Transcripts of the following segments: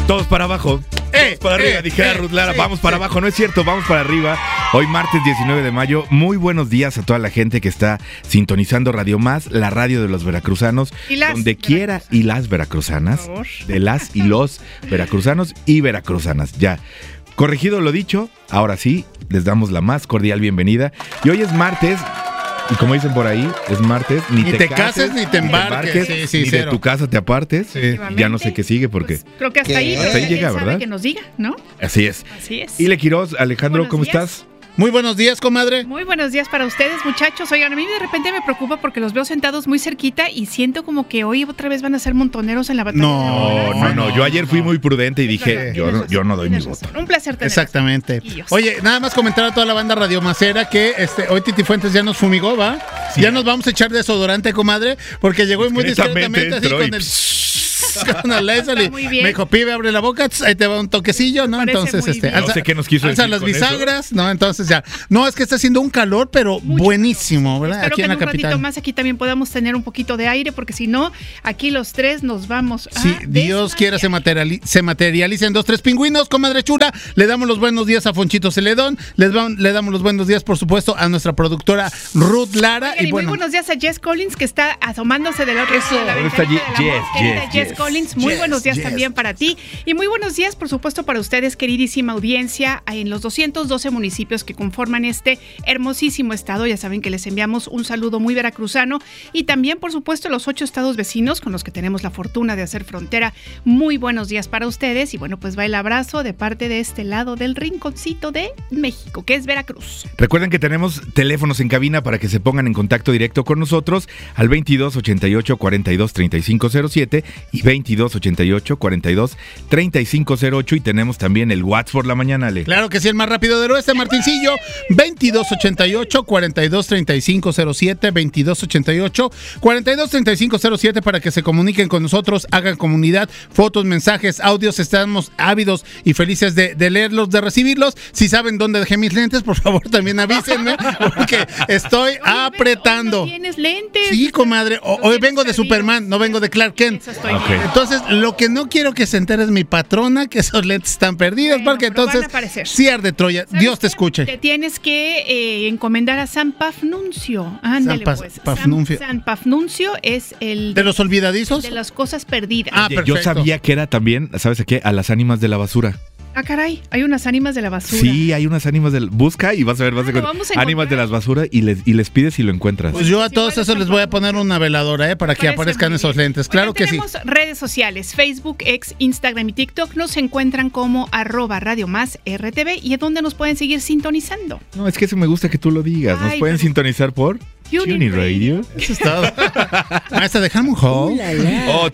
Todos para abajo. Para arriba, dijera Ruth Lara. Vamos para abajo, no es cierto, vamos para arriba. Hoy martes 19 de mayo, muy buenos días a toda la gente que está sintonizando Radio Más, la radio de los veracruzanos, donde quiera, y las veracruzanas, de las y los veracruzanos y veracruzanas. Ya, corregido lo dicho, ahora sí, les damos la más cordial bienvenida. Y hoy es martes. Y como dicen por ahí, es martes, ni te cases, ni te embarques, ni de tu casa te apartes. Ya no sé qué sigue porque... Pues, creo que hasta ahí, hasta ahí llega, ¿verdad? Que nos diga, ¿no? Así es. Ile Quiroz, Alejandro, ¿cómo estás? Muy buenos días, comadre. Muy buenos días para ustedes, muchachos. Oigan, a mí de repente me preocupa porque los veo sentados muy cerquita y siento como que hoy otra vez van a ser montoneros en la batalla. No. Yo ayer fui muy prudente y dije, yo no doy mi voto. Un placer tener. Exactamente. Oye, nada más comentar a toda la banda Radio Macera que hoy Titi Fuentes ya nos fumigó, ¿va? Sí. Ya nos vamos a echar desodorante, comadre, porque llegó muy discretamente así con el... Con el Leslie. Me dijo, pibe, abre la boca, ahí te va un toquecillo, ¿no? Entonces, no sé qué nos quiso decir. Alza las bisagras, ¿no? Entonces ya. No, es que está haciendo un calor, pero mucho buenísimo, ¿verdad? Espero aquí que en la un capital. ratito más aquí también podamos tener un poquito de aire, porque si no, aquí los tres nos vamos a... Sí, Dios quiera se materialicen 2, 3 pingüinos, comadre chula. Le damos los buenos días a Fonchito Celedón. Le damos los buenos días, por supuesto, a nuestra productora Ruth Lara. Oigan, y muy buenos días a Jess Collins, que está asomándose del otro lado de la ventana. Jess Collins, muy buenos días también para ti. Y muy buenos días, por supuesto, para ustedes, queridísima audiencia, en los 212 municipios que conforman este hermosísimo estado. Ya saben que les enviamos un saludo muy veracruzano. Y también, por supuesto, los 8 estados vecinos con los que tenemos la fortuna de hacer frontera. Muy buenos días para ustedes. Y bueno, pues va el abrazo de parte de este lado del rinconcito de México, que es Veracruz. Recuerden que tenemos teléfonos en cabina para que se pongan en contacto directo con nosotros al 2288-423507 y 2288-423508, y tenemos también el WhatsApp por la mañana, Ale. Claro que sí, el más rápido del oeste, Martincillo, 2288-423507, 2288-423507 para que se comuniquen con nosotros, hagan comunidad, fotos, mensajes, audios, estamos ávidos y felices de leerlos, de recibirlos. Si saben dónde dejé mis lentes, por favor también avísenme, porque estoy apretando. ¿Tienes lentes? Sí, comadre, hoy vengo de Superman, no vengo de Clark Kent. Entonces, lo que no quiero que se entere es mi patrona que esos lentes están perdidos, porque entonces sí arde Troya. Dios te escuche. Te tienes que encomendar a San Pafnuncio. Ándale, pues. San Pafnuncio es el de los olvidadizos, de las cosas perdidas. Yo sabía que era también, ¿sabes a qué? A las ánimas de la basura. Ah, caray, hay unas ánimas de la basura. Sí, hay unas ánimas busca y vas a ver, ánimas de las basura y les pides y lo encuentras. Pues yo a todos esos les voy a poner una veladora, para que aparezcan esos lentes. Claro que sí. Tenemos redes sociales, Facebook, X, Instagram y TikTok. Nos encuentran como @Radio Más RTV, y es donde nos pueden seguir sintonizando. No, es que eso me gusta que tú lo digas. Nos pueden sintonizar por Tuning Radio. Eso es todo. Maestra de Hammond Hall o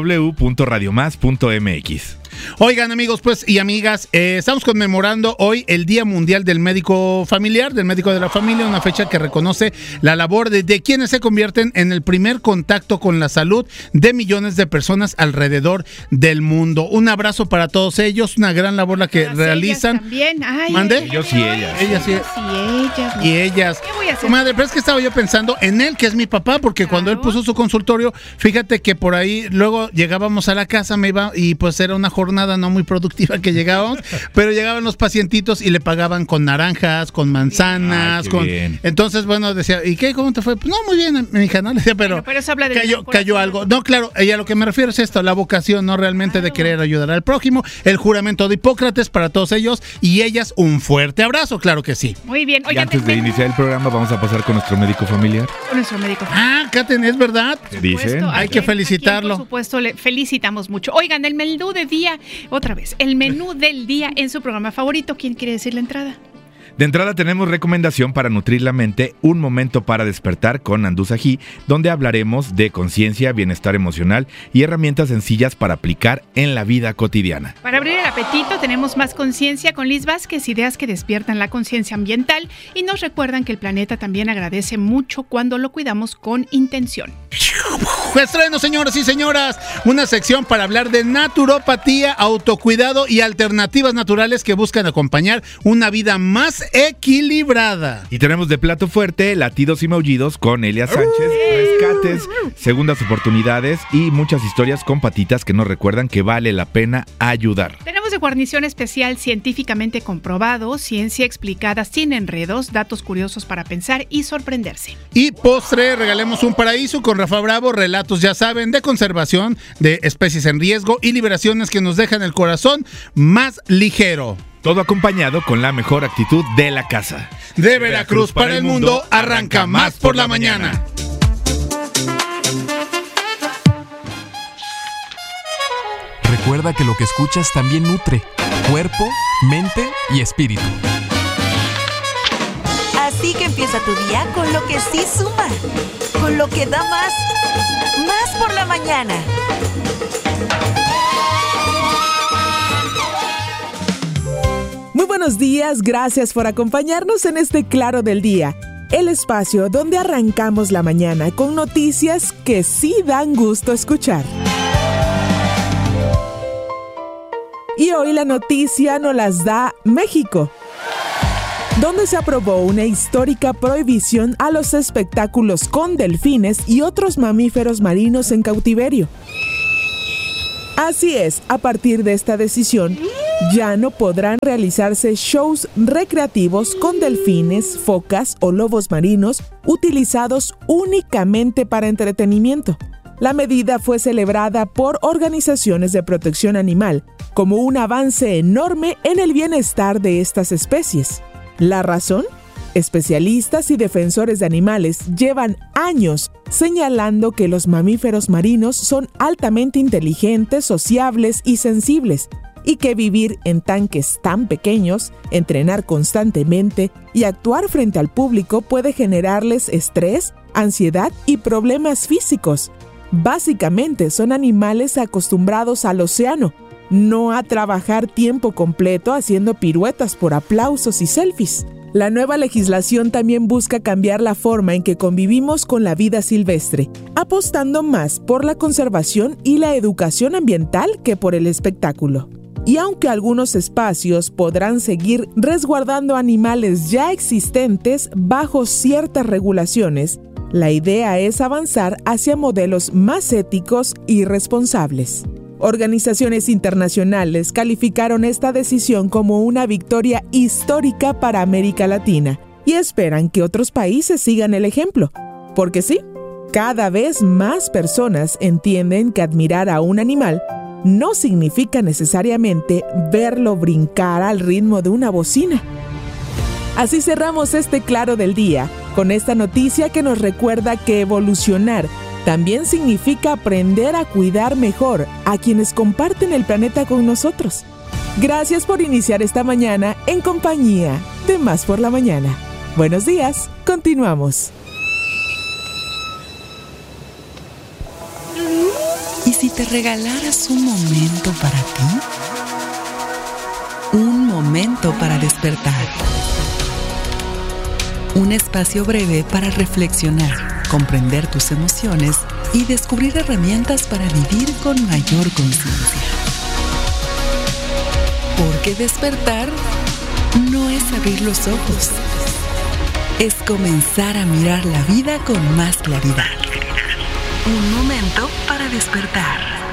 www.radiomás.mx. Oigan, amigos, pues, y amigas, estamos conmemorando hoy el Día Mundial del Médico Familiar, del Médico de la Familia, una fecha que reconoce la labor de quienes se convierten en el primer contacto con la salud de millones de personas alrededor del mundo. Un abrazo para todos ellos, una gran labor la que realizan. También. ¿Mande? Ellos y ellas. Y ellas. ¿Qué voy a hacer? Madre, pero es que estaba yo pensando en él, que es mi papá, porque cuando él puso su consultorio, fíjate que por ahí luego llegábamos a la casa, me iba, y pues era una jornada no muy productiva que llegábamos, pero llegaban los pacientitos y le pagaban con naranjas, con manzanas, bien. Entonces, bueno, decía, ¿y qué? ¿Cómo te fue? Pues no, muy bien, mi hija, ¿no? Le decía, pero eso habla de cayó algo. No, claro, ella lo que me refiero es esto, la vocación, no realmente de querer ayudar al prójimo, el juramento de Hipócrates para todos ellos y ellas, un fuerte abrazo, claro que sí. Muy bien. Oigan, y antes de iniciar el programa vamos a pasar con nuestro médico familiar. Con nuestro médico familiar. Katen, es verdad. Dicen. Hay que felicitarlo. Por supuesto, le felicitamos mucho. Oigan, el menú de día, otra vez, el menú del día en su programa favorito. ¿Quién quiere decir la entrada? De entrada tenemos recomendación para nutrir la mente, un momento para despertar con Nandú Sají, donde hablaremos de conciencia, bienestar emocional y herramientas sencillas para aplicar en la vida cotidiana. Para abrir el apetito tenemos Más Conciencia con Liz Vázquez, ideas que despiertan la conciencia ambiental y nos recuerdan que el planeta también agradece mucho cuando lo cuidamos con intención. Estreno, señoras y señoras, una sección para hablar de naturopatía, autocuidado y alternativas naturales que buscan acompañar una vida más equilibrada. Y tenemos de plato fuerte latidos y maullidos con Elia Sánchez, rescates, segundas oportunidades y muchas historias con patitas que nos recuerdan que vale la pena ayudar. Tenemos de guarnición especial científicamente comprobado, ciencia explicada sin enredos, datos curiosos para pensar y sorprenderse. Y postre, regalemos un paraíso con Rafa Bravo, relatos, ya saben, de conservación, de especies en riesgo y liberaciones que nos dejan el corazón más ligero. Todo acompañado con la mejor actitud de la casa. De Veracruz para el mundo, arranca Más por la Mañana. Recuerda que lo que escuchas también nutre cuerpo, mente y espíritu. Así que empieza tu día con lo que sí suma, con lo que da más. Más por la mañana. Muy buenos días, gracias por acompañarnos en este Claro del Día, el espacio donde arrancamos la mañana con noticias que sí dan gusto escuchar. Y hoy la noticia nos las da México, donde se aprobó una histórica prohibición a los espectáculos con delfines y otros mamíferos marinos en cautiverio. Así es, a partir de esta decisión, ya no podrán realizarse shows recreativos con delfines, focas o lobos marinos utilizados únicamente para entretenimiento. La medida fue celebrada por organizaciones de protección animal como un avance enorme en el bienestar de estas especies. ¿La razón? Especialistas y defensores de animales llevan años señalando que los mamíferos marinos son altamente inteligentes, sociables y sensibles, y que vivir en tanques tan pequeños, entrenar constantemente y actuar frente al público puede generarles estrés, ansiedad y problemas físicos. Básicamente son animales acostumbrados al océano, no a trabajar tiempo completo haciendo piruetas por aplausos y selfies. La nueva legislación también busca cambiar la forma en que convivimos con la vida silvestre, apostando más por la conservación y la educación ambiental que por el espectáculo. Y aunque algunos espacios podrán seguir resguardando animales ya existentes bajo ciertas regulaciones, la idea es avanzar hacia modelos más éticos y responsables. Organizaciones internacionales calificaron esta decisión como una victoria histórica para América Latina y esperan que otros países sigan el ejemplo. Porque sí, cada vez más personas entienden que admirar a un animal no significa necesariamente verlo brincar al ritmo de una bocina. Así cerramos este Claro del Día, con esta noticia que nos recuerda que evolucionar también significa aprender a cuidar mejor a quienes comparten el planeta con nosotros. Gracias por iniciar esta mañana en compañía de Más por la Mañana. Buenos días, continuamos. ¿Y si te regalaras un momento para ti? Un momento para despertar. Un espacio breve para reflexionar, comprender tus emociones y descubrir herramientas para vivir con mayor conciencia. Porque despertar no es abrir los ojos, es comenzar a mirar la vida con más claridad. Un momento para despertar.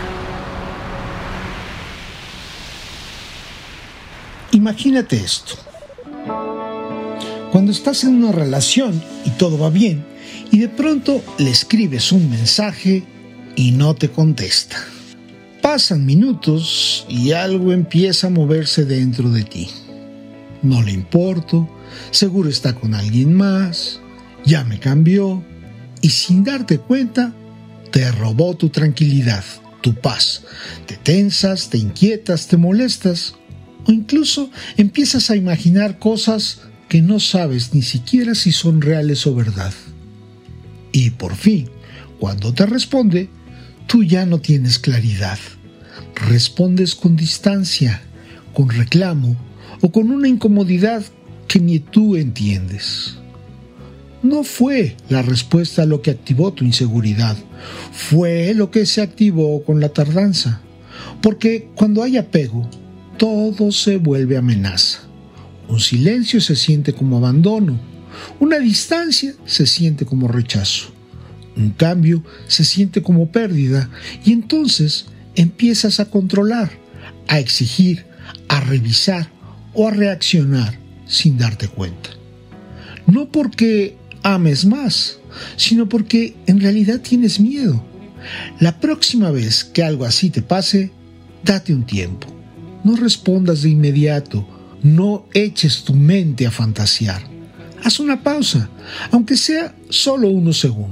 Imagínate esto. Cuando estás en una relación y todo va bien, y de pronto le escribes un mensaje y no te contesta. Pasan minutos y algo empieza a moverse dentro de ti. No le importo, seguro está con alguien más, ya me cambió, y sin darte cuenta, te robó tu tranquilidad, tu paz. Te tensas, te inquietas, te molestas, o incluso empiezas a imaginar cosas que no sabes ni siquiera si son reales o verdad. Y por fin, cuando te responde, tú ya no tienes claridad. Respondes con distancia, con reclamo o con una incomodidad que ni tú entiendes. No fue la respuesta lo que activó tu inseguridad, fue lo que se activó con la tardanza. Porque cuando hay apego, todo se vuelve amenaza. Un silencio se siente como abandono. Una distancia se siente como rechazo. Un cambio se siente como pérdida y entonces empiezas a controlar, a exigir, a revisar o a reaccionar sin darte cuenta. No porque ames más, sino porque en realidad tienes miedo. La próxima vez que algo así te pase, date un tiempo. No respondas de inmediato. No eches tu mente a fantasear. Haz una pausa, aunque sea solo unos segundos.